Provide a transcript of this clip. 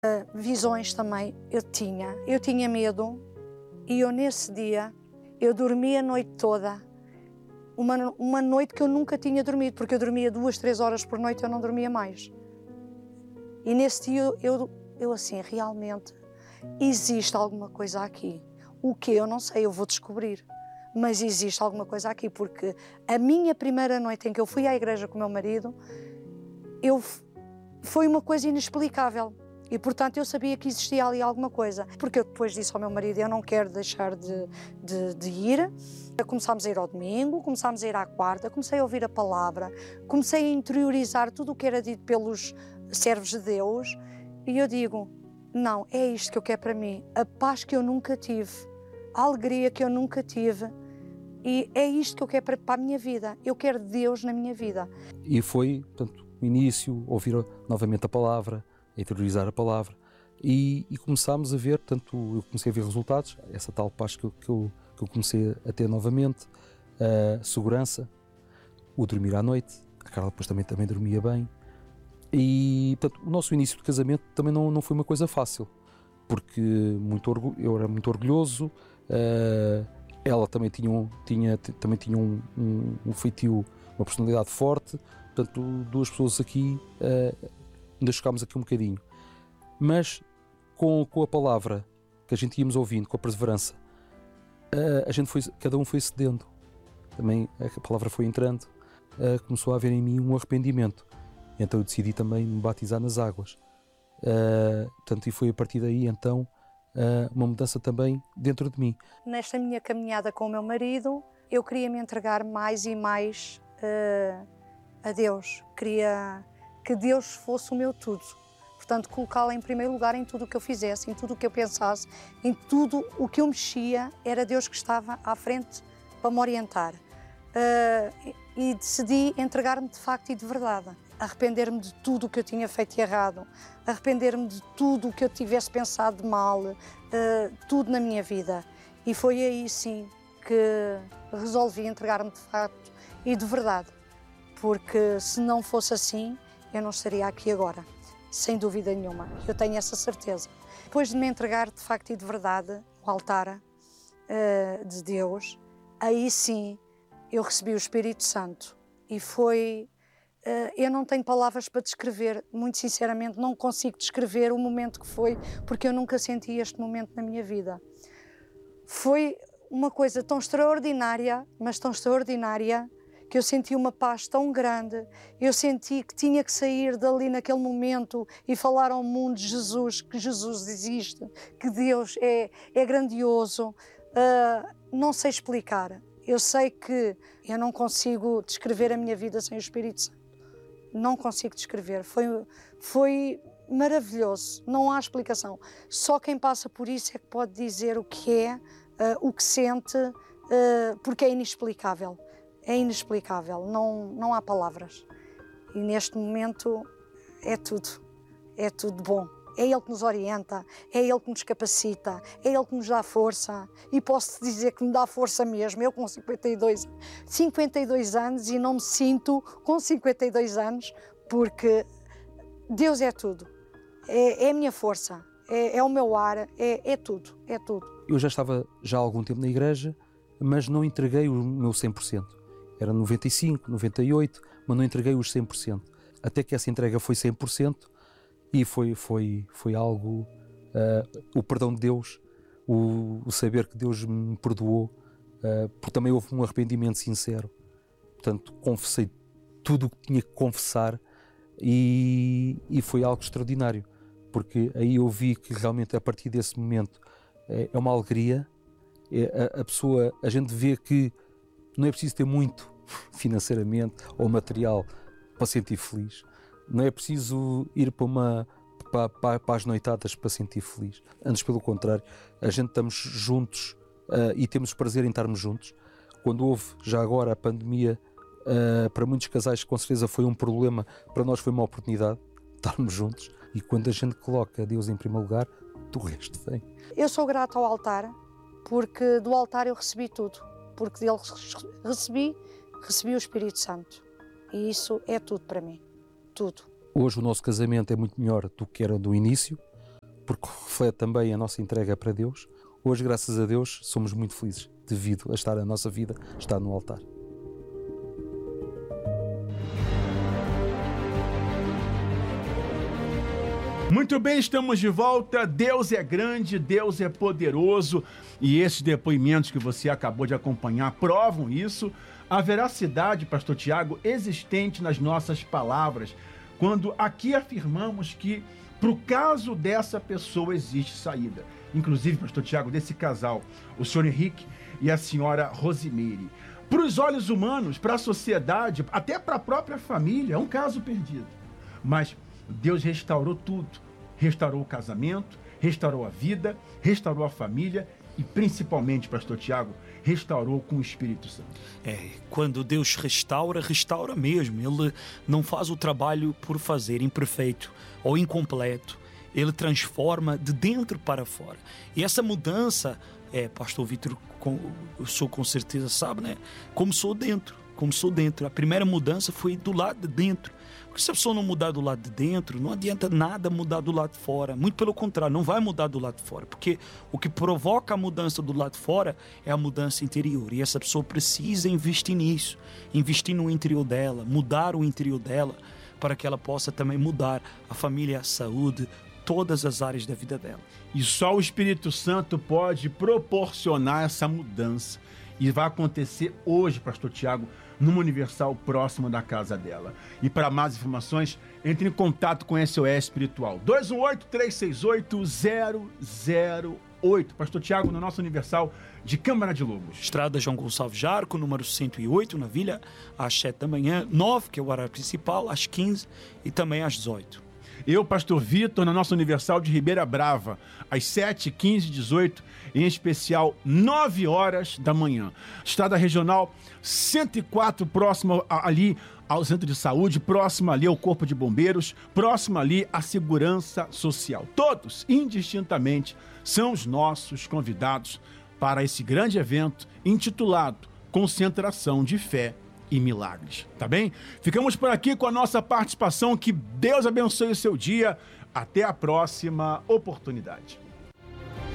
Visões também eu tinha medo e eu nesse dia, eu dormi a noite toda, uma noite que eu nunca tinha dormido, porque eu dormia 2, 3 horas por noite, eu não dormia mais. E nesse dia eu assim, realmente, existe alguma coisa aqui. O que eu não sei, eu vou descobrir, mas existe alguma coisa aqui, porque a minha primeira noite em que eu fui à igreja com o meu marido, foi uma coisa inexplicável. E, portanto, eu sabia que existia ali alguma coisa. Porque eu depois disse ao meu marido, eu não quero deixar de ir. Começámos a ir ao domingo, começámos a ir à quarta, comecei a ouvir a palavra, comecei a interiorizar tudo o que era dito pelos servos de Deus. E eu digo, não, é isto que eu quero para mim. A paz que eu nunca tive, a alegria que eu nunca tive. E é isto que eu quero para a minha vida. Eu quero Deus na minha vida. E foi, portanto, o início, ouvir novamente a palavra, a interiorizar a palavra e começámos a ver, portanto, eu comecei a ver resultados, essa tal paz que eu comecei a ter novamente, a segurança, o dormir à noite, a Carla depois também dormia bem e, portanto, o nosso início de casamento também não foi uma coisa fácil, porque eu era muito orgulhoso, ela também tinha um feitio, uma personalidade forte, portanto, duas pessoas aqui ainda chocámos aqui um bocadinho, mas com a palavra que a gente íamos ouvindo, com a perseverança, cada um foi cedendo, também a palavra foi entrando, começou a haver em mim um arrependimento, então eu decidi também me batizar nas águas, portanto, e foi a partir daí então uma mudança também dentro de mim. Nesta minha caminhada com o meu marido, eu queria me entregar mais e mais a Deus, queria que Deus fosse o meu tudo, portanto colocá-lo em primeiro lugar em tudo o que eu fizesse, em tudo o que eu pensasse, em tudo o que eu mexia, era Deus que estava à frente para me orientar, e decidi entregar-me de facto e de verdade, arrepender-me de tudo o que eu tinha feito de errado, arrepender-me de tudo o que eu tivesse pensado de mal, tudo na minha vida, e foi aí sim que resolvi entregar-me de facto e de verdade, porque se não fosse assim, eu não estaria aqui agora, sem dúvida nenhuma, eu tenho essa certeza. Depois de me entregar de facto e de verdade ao altar de Deus, aí sim eu recebi o Espírito Santo e foi, eu não tenho palavras para descrever, muito sinceramente não consigo descrever o momento que foi, porque eu nunca senti este momento na minha vida. Foi uma coisa tão extraordinária, mas tão extraordinária, que eu senti uma paz tão grande, eu senti que tinha que sair dali naquele momento e falar ao mundo de Jesus, que Jesus existe, que Deus é grandioso, não sei explicar. Eu sei que eu não consigo descrever a minha vida sem o Espírito Santo, não consigo descrever, foi maravilhoso, não há explicação, só quem passa por isso é que pode dizer o que é, o que sente, porque é inexplicável. É inexplicável, não há palavras. E neste momento é tudo bom. É Ele que nos orienta, é Ele que nos capacita, é Ele que nos dá força. E posso dizer que me dá força mesmo. Eu com 52 anos e não me sinto com 52 anos, porque Deus é tudo. É a minha força, é o meu ar, é tudo, é tudo. Eu já estava há algum tempo na igreja, mas não entreguei o meu 100%. Era 95, 98, mas não entreguei os 100%. Até que essa entrega foi 100% e foi algo, o perdão de Deus, o saber que Deus me perdoou, porque também houve um arrependimento sincero. Portanto, confessei tudo o que tinha que confessar e foi algo extraordinário, porque aí eu vi que realmente a partir desse momento é uma alegria, a gente vê que não é preciso ter muito financeiramente ou material para sentir feliz. Não é preciso ir para as noitadas para sentir feliz. Antes, pelo contrário, a gente estamos juntos e temos prazer em estarmos juntos. Quando houve, já agora, a pandemia, para muitos casais com certeza foi um problema, para nós foi uma oportunidade de estarmos juntos. E quando a gente coloca Deus em primeiro lugar, do resto vem. Eu sou grata ao altar, porque do altar eu recebi tudo, porque dele recebi o Espírito Santo, e isso é tudo para mim, tudo. Hoje o nosso casamento é muito melhor do que era do início, porque reflete também a nossa entrega para Deus. Hoje, graças a Deus, somos muito felizes devido a estar a nossa vida, estar no altar. Muito bem, estamos de volta. Deus é grande, Deus é poderoso e esses depoimentos que você acabou de acompanhar provam isso. A veracidade, pastor Tiago, existente nas nossas palavras, quando aqui afirmamos que para o caso dessa pessoa existe saída. Inclusive, pastor Tiago, desse casal, o senhor Henrique e a senhora Rosimeire. Para os olhos humanos, para a sociedade, até para a própria família, é um caso perdido. Mas Deus restaurou tudo. Restaurou o casamento, restaurou a vida, restaurou a família e, principalmente, pastor Tiago, restaurou com o Espírito Santo. Quando Deus restaura, restaura mesmo. Ele não faz o trabalho por fazer imperfeito ou incompleto. Ele transforma de dentro para fora. E essa mudança, pastor Vitor, o senhor com certeza sabe, né? Começou dentro. A primeira mudança foi do lado de dentro. Porque se a pessoa não mudar do lado de dentro, não adianta nada mudar do lado de fora. Muito pelo contrário, não vai mudar do lado de fora. Porque o que provoca a mudança do lado de fora é a mudança interior. E essa pessoa precisa investir nisso. Investir no interior dela, mudar o interior dela, para que ela possa também mudar a família, a saúde, todas as áreas da vida dela. E só o Espírito Santo pode proporcionar essa mudança. E vai acontecer hoje, pastor Tiago, numa Universal próxima da casa dela. E para mais informações, entre em contato com SOS Espiritual. 218-368-008. Pastor Tiago, na nossa Universal de Câmara de Lobos. Estrada João Gonçalves Jarco, número 108, na Vila, às 7 da manhã, 9, que é o horário principal, às 15 e também às 18. Eu, pastor Vitor, na nossa Universal de Ribeira Brava, às 7, 15 e 18, em especial 9 horas da manhã. Estrada Regional 104, próximo ali ao Centro de Saúde, próximo ali ao Corpo de Bombeiros, próximo ali à Segurança Social. Todos, indistintamente, são os nossos convidados para esse grande evento intitulado Concentração de Fé e Milagres, tá bem? Ficamos por aqui com a nossa participação. Que Deus abençoe o seu dia. Até a próxima oportunidade.